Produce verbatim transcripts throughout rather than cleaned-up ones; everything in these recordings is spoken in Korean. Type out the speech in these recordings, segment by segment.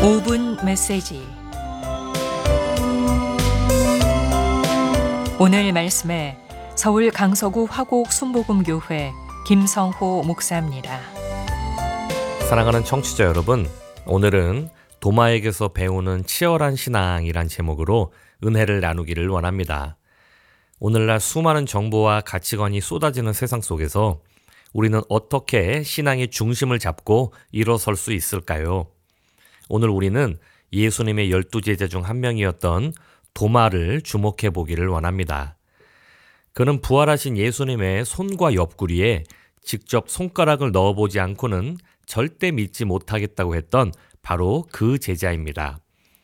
오 분 메시지. 오늘 말씀에 서울 강서구 화곡 순복음교회 김성호 목사입니다. 사랑하는 청취자 여러분, 오늘은 도마에게서 배우는 치열한 신앙이란 제목으로 은혜를 나누기를 원합니다. 오늘날 수많은 정보와 가치관이 쏟아지는 세상 속에서 우리는 어떻게 신앙의 중심을 잡고 일어설 수 있을까요? 오늘 우리는 예수님의 열두 제자 중 한 명이었던 도마를 주목해 보기를 원합니다. 그는 부활하신 예수님의 손과 옆구리에 직접 손가락을 넣어보지 않고는 절대 믿지 못하겠다고 했던 바로 그 제자입니다.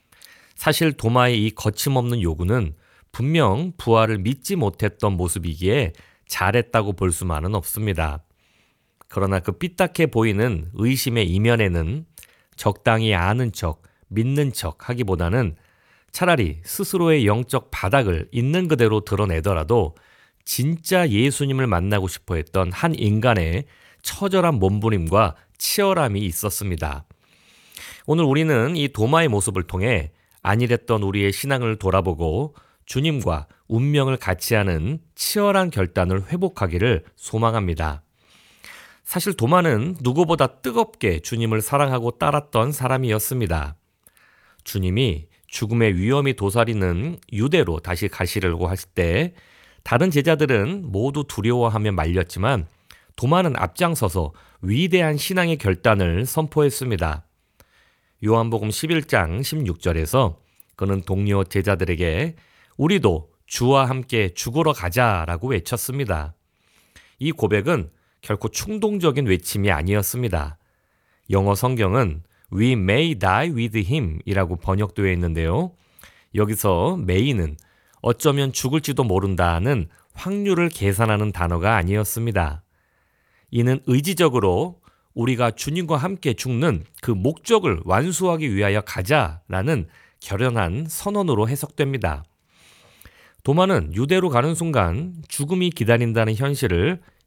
사실 도마의 이 거침없는 요구는 분명 부활을 믿지 못했던 모습이기에 잘했다고 볼 수만은 없습니다. 그러나 그 삐딱해 보이는 의심의 이면에는 적당히 아는 척, 믿는 척 하기보다는 차라리 스스로의 영적 바닥을 있는 그대로 드러내더라도 진짜 예수님을 만나고 싶어 했던 한 인간의 처절한 몸부림과 치열함이 있었습니다. 오늘 우리는 이 도마의 모습을 통해 안일했던 우리의 신앙을 돌아보고 주님과 운명을 같이 하는 치열한 결단을 회복하기를 소망합니다. 사실 도마는 누구보다 뜨겁게 주님을 사랑하고 따랐던 사람이었습니다. 주님이 죽음의 위험이 도사리는 유대로 다시 가시려고 하실 때 다른 제자들은 모두 두려워하며 말렸지만 도마는 앞장서서 위대한 신앙의 결단을 선포했습니다. 요한복음 십일 장 십육 절에서 그는 동료 제자들에게 우리도 주와 함께 죽으러 가자라고 외쳤습니다. 이 고백은 결코 충동적인 외침이 아니었습니다. 영어 성경은 We may die with him 이라고 번역되어 있는데요. 여기서 may는 어쩌면 죽을지도 모른다는 확률을 계산하는 단어가 아니었습니다. 이는 의지적으로 우리가 주님과 함께 죽는 그 목적을 완수하기 위하여 가자라는 결연한 선언으로 해석됩니다. 도마는 유대로 가는 순간 죽음이 기다린다는 현실을